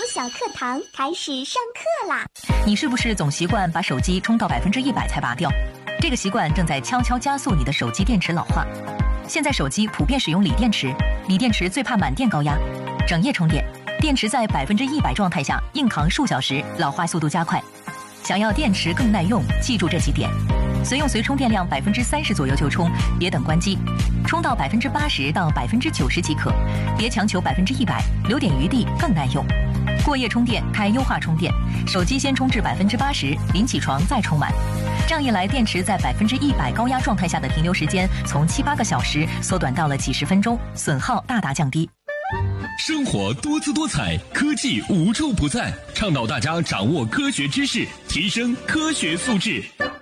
小课堂开始上课啦！ 你是不是总习惯把手机充到100%才拔掉？这个习惯正在悄悄加速你的手机电池老化。现在手机普遍使用锂电池，锂电池最怕满电高压，整夜充电，电池在100%状态下硬扛数小时，老化速度加快。想要电池更耐用，记住这几点：随用随充电量30%左右就充，别等关机；充到80%到90%即可，别强求100%，留点余地更耐用。过夜充电开优化充电，手机先充至80%，临起床再充满。这样一来，电池在100%高压状态下的停留时间从7、8个小时缩短到了几十分钟，损耗大大降低。 生活多姿多彩，科技无处不在，倡导大家掌握科学知识，提升科学素质。